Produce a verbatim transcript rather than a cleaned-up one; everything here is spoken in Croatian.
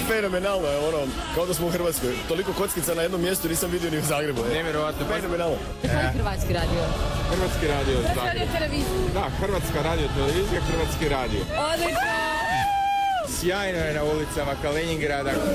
Fenomenalno je, ono, kao da smo u Hrvatskoj. Toliko kockica na jednom mjestu nisam vidio ni u Zagrebu. Nevjerovatno. Fenomenalno. Koji Hrvatski radio? Hrvatski radio. Radio televiziju. Da, Hrvatska radio televizija, Hrvatski radio. Odlično! Sjajno je na ulicama Kaliningrada.